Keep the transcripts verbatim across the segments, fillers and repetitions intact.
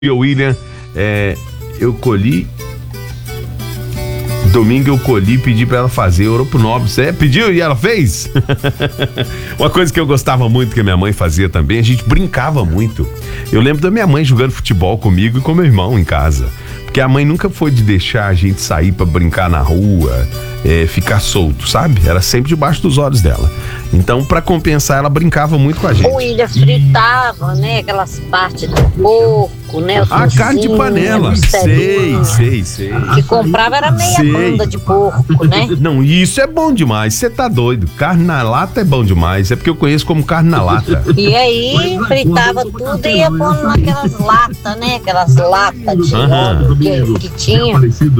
William, é, eu colhi, domingo eu colhi, pedi pra ela fazer, orou pro nobre, você pediu e ela fez? Uma coisa que eu gostava muito, que a minha mãe fazia também, a gente brincava muito. Eu lembro da minha mãe jogando futebol comigo e com meu irmão em casa, porque a mãe nunca foi de deixar a gente sair pra brincar na rua, é, ficar solto, sabe? Era sempre debaixo dos olhos dela. Então, pra compensar, ela brincava muito com a gente. O William fritava, né? Aquelas partes do porco, né? A carne de panela. Sei, sei, sei. Que comprava era meia sei. banda de porco, né? Não, isso é bom demais. Você tá doido. Carne na lata é bom demais. É porque eu conheço como carne na lata. E aí, fritava tudo e ia pondo naquelas latas, né? Aquelas latas de óleo que, que tinha.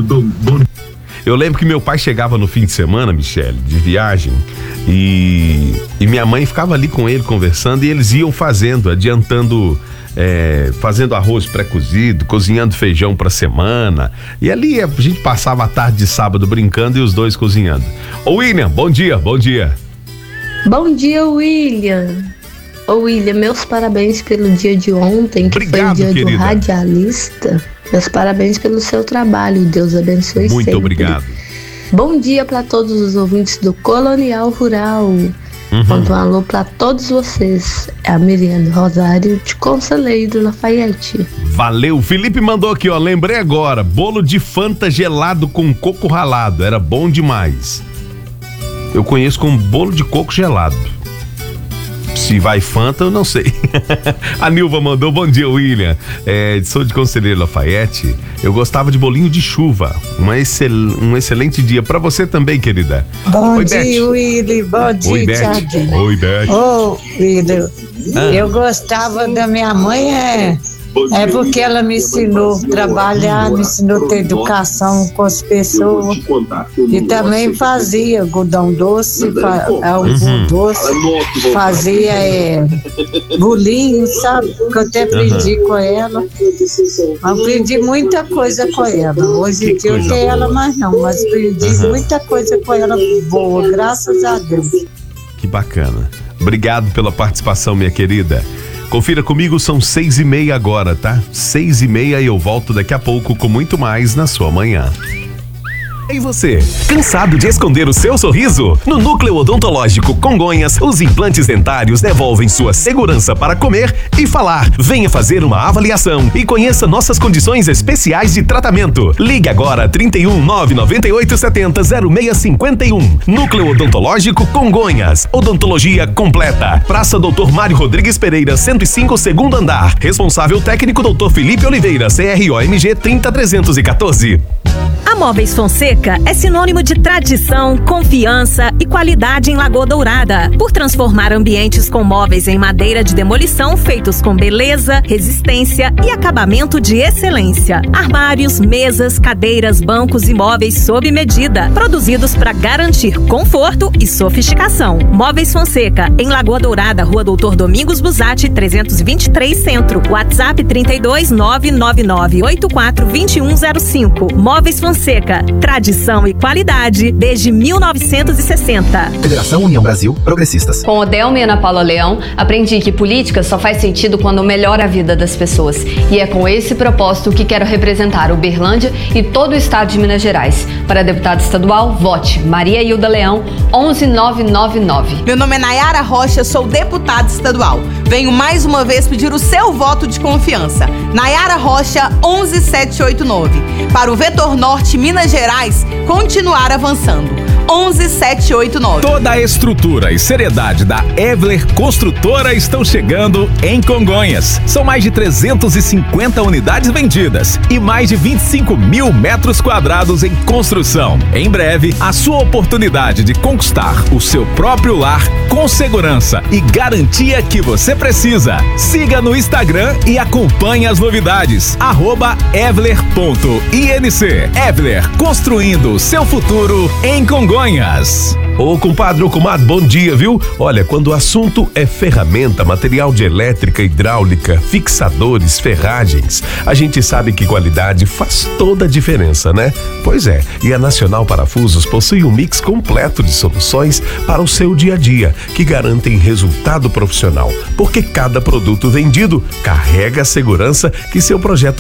Eu lembro que meu pai chegava no fim de semana, Michele, de viagem, e, e minha mãe ficava ali com ele conversando e eles iam fazendo, adiantando, é, fazendo arroz pré-cozido, cozinhando feijão pra semana. E ali a gente passava a tarde de sábado brincando e os dois cozinhando. Ô William, bom dia, bom dia. Bom dia, William. Ô William, meus parabéns pelo dia de ontem, que Obrigado, foi o dia querida. do radialista. Meus parabéns pelo seu trabalho, Deus abençoe Muito sempre. obrigado. Bom dia para todos os ouvintes do Colonial Rural. Uhum. Mando um alô para todos vocês. É a Miriam Rosário de Conselheiro Lafayette. Valeu, o Felipe mandou aqui, ó, lembrei agora, bolo de Fanta gelado com coco ralado, era bom demais. Eu conheço como bolo de coco gelado. Se vai Fanta, eu não sei. A Nilva mandou, bom dia, William. É, sou de Conselheiro Lafayette. Eu gostava de bolinho de chuva. Uma excel, um excelente dia pra você também, querida. Bom Oi, dia, Beth. Willy. Bom dia, Oi, Beth. Thiago. Oi, Beth. Ô, Willy, Ah. eu gostava da minha mãe, é, é porque ela me ensinou a trabalhar, me ensinou a ter educação com as pessoas. E também fazia algodão doce, fa, algodão Uhum. doce, fazia é, bolinho, sabe? Que eu até aprendi uhum. com ela. Aprendi muita coisa com ela. Hoje em dia eu tenho ela mais não, mas aprendi uhum. muita coisa com ela boa, graças a Deus. Que bacana. Obrigado pela participação, minha querida. Confira comigo, são seis e meia agora, tá? Seis e meia e eu volto daqui a pouco com muito mais na sua manhã. E você, cansado de esconder o seu sorriso? No Núcleo Odontológico Congonhas, os implantes dentários devolvem sua segurança para comer e falar. Venha fazer uma avaliação e conheça nossas condições especiais de tratamento. Ligue agora trinta e um, nove nove oito sete zero, zero seis cinco um. Núcleo Odontológico Congonhas. Odontologia completa. Praça doutor Mário Rodrigues Pereira, cento e cinco, segundo andar. Responsável técnico doutor Felipe Oliveira, C R O M G trinta trezentos e quatorze. A Móveis Fonseca é sinônimo de tradição, confiança e qualidade em Lagoa Dourada, por transformar ambientes com móveis em madeira de demolição feitos com beleza, resistência e acabamento de excelência. Armários, mesas, cadeiras, bancos e móveis sob medida, produzidos para garantir conforto e sofisticação. Móveis Fonseca, em Lagoa Dourada, Rua Doutor Domingos Busatti, trezentos e vinte e três Centro. WhatsApp trinta e dois, nove nove nove oito quatro dois um zero cinco. Móveis Fonseca, tradição e qualidade desde mil novecentos e sessenta. Federação União Brasil Progressistas. Com Odelma e Ana Paula Leão, aprendi que política só faz sentido quando melhora a vida das pessoas. E é com esse propósito que quero representar Uberlândia e todo o estado de Minas Gerais. Para deputada estadual, vote Maria Hilda Leão, onze nove nove nove. Meu nome é Nayara Rocha, sou deputada estadual. Venho mais uma vez pedir o seu voto de confiança. Nayara Rocha, onze sete oito nove. Para o Vetor Norte, Minas Gerais, continuar avançando. onze sete oito nove. Toda a estrutura e seriedade da Evler Construtora estão chegando em Congonhas. São mais de trezentas e cinquenta unidades vendidas e mais de vinte e cinco mil metros quadrados em construção. Em breve, a sua oportunidade de conquistar o seu próprio lar com segurança e garantia que você precisa. Siga no Instagram e acompanhe as novidades. arroba evler ponto inc. Evler, construindo o seu futuro em Congonhas. Congonhas. Ô compadre, ô comadre, bom dia, viu? Olha, quando o assunto é ferramenta, material de elétrica, hidráulica, fixadores, ferragens, a gente sabe que qualidade faz toda a diferença, né? Pois é, e a Nacional Parafusos possui um mix completo de soluções para o seu dia a dia, que garantem resultado profissional, porque cada produto vendido carrega a segurança que seu projeto